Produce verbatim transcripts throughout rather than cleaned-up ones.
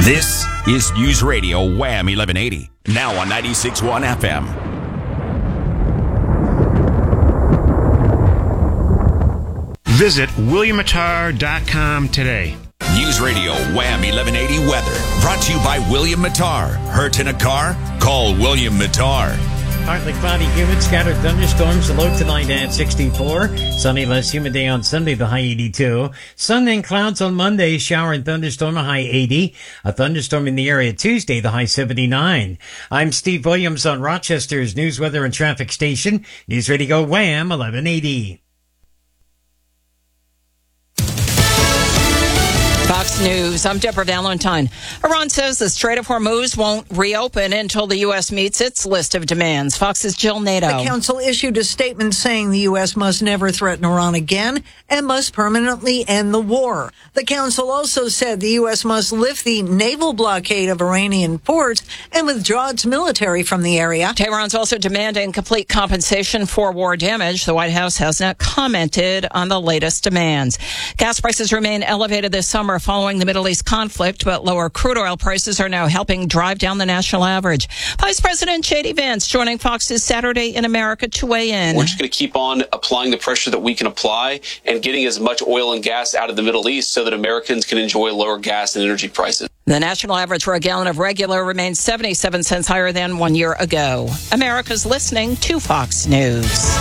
This is News Radio Wham eleven eighty, now on ninety-six point one F M. Visit william matar dot com today. News Radio Wham eleven eighty weather, brought to you by William Matar. Hurt in a car? Call William Matar. Partly cloudy, humid, scattered thunderstorms. The low tonight at sixty-four. Sunny, less humid day on Sunday, the high eighty-two. Sun and clouds on Monday, shower and thunderstorm, a high eighty. A thunderstorm in the area Tuesday, the high seventy-nine. I'm Steve Williams on Rochester's News, Weather, and Traffic Station. News Radio Wham eleven eighty. Fox News, I'm Deborah Valentine. Iran says the Strait of Hormuz won't reopen until the U S meets its list of demands. Fox's Jill Nato. The council issued a statement saying the U S must never threaten Iran again and must permanently end the war. The council also said the U S must lift the naval blockade of Iranian ports and withdraw its military from the area. Tehran's also demanding complete compensation for war damage. The White House has not commented on the latest demands. Gas prices remain elevated this summer following the Middle East conflict, but lower crude oil prices are now helping drive down the national average. Vice President J D Vance joining Fox's Saturday in America to weigh in. We're just going to keep on applying the pressure that we can apply and getting as much oil and gas out of the Middle East so that Americans can enjoy lower gas and energy prices. The national average for a gallon of regular remains seventy-seven cents higher than one year ago. America's listening to Fox News.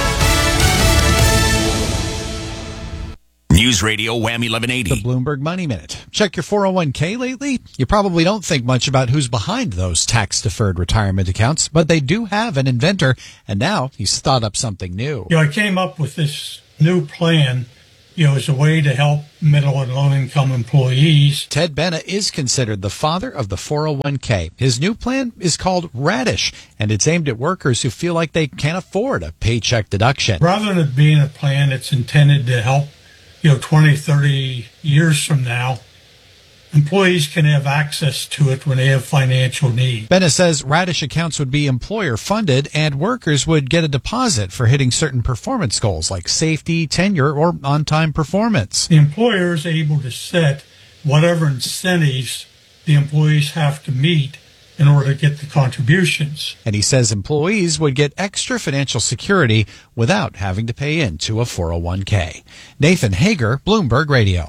News Radio Wham eleven eighty. The Bloomberg Money Minute. Check your four oh one k lately? You probably don't think much about who's behind those tax-deferred retirement accounts, but they do have an inventor, and now he's thought up something new. You know, I came up with this new plan, you know, as a way to help middle and low-income employees. Ted Benna is considered the father of the four oh one k. His new plan is called Radish, and it's aimed at workers who feel like they can't afford a paycheck deduction. Rather than it being a plan that's intended to help, you know, twenty, thirty years from now, employees can have access to it when they have financial need. Benna says Radish accounts would be employer-funded, and workers would get a deposit for hitting certain performance goals like safety, tenure, or on-time performance. The employer is able to set whatever incentives the employees have to meet in order to get the contributions. And he says employees would get extra financial security without having to pay into a four oh one k. Nathan Hager, Bloomberg Radio.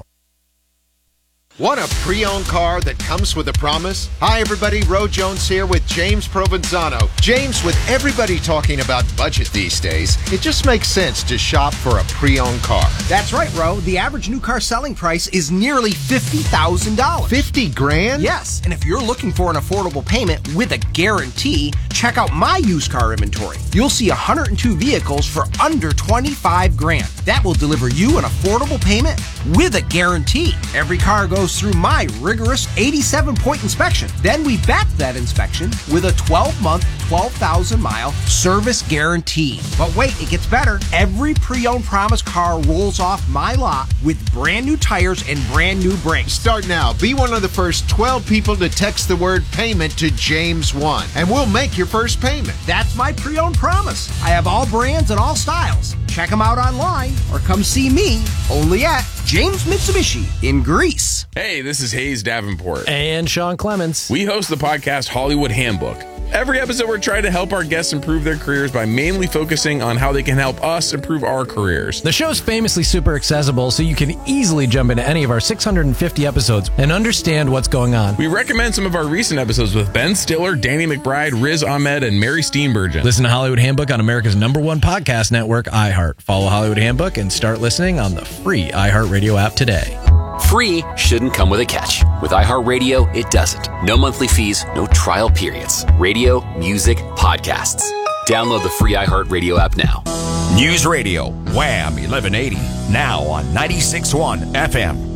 Want a pre-owned car that comes with a promise? Hi everybody, Ro Jones here with James Provenzano. James, with everybody talking about budget these days, it just makes sense to shop for a pre-owned car. That's right, Ro. The average new car selling price is nearly fifty thousand dollars. fifty grand? Yes, and if you're looking for an affordable payment with a guarantee, check out my used car inventory. You'll see one hundred two vehicles for under twenty-five grand. That will deliver you an affordable payment with a guarantee. Every car goes through my rigorous eighty-seven point inspection. Then we back that inspection with a twelve month, twelve thousand mile service guarantee. But wait, it gets better. Every pre-owned promise car rolls off my lot with brand new tires and brand new brakes. Start now. Be one of the first twelve people to text the word payment to James one, and we'll make your first payment. That's my pre-owned promise. I have all brands and all styles. Check them out online or come see me only at James Mitsubishi in Greece. Hey, this is Hayes Davenport. And Sean Clements. We host the podcast Hollywood Handbook. Every episode, we're trying to help our guests improve their careers by mainly focusing on how they can help us improve our careers. The show's famously super accessible, so you can easily jump into any of our six hundred fifty episodes and understand what's going on. We recommend some of our recent episodes with Ben Stiller, Danny McBride, Riz Ahmed, and Mary Steenburgen. Listen to Hollywood Handbook on America's number one podcast network, iHeart. Follow Hollywood Handbook and start listening on the free iHeartRadio app today. Free shouldn't come with a catch. With iHeartRadio, it doesn't. No monthly fees, no trial periods. Radio, music, podcasts. Download the free iHeartRadio app now. News Radio Wham eleven eighty, now on ninety-six point one F M.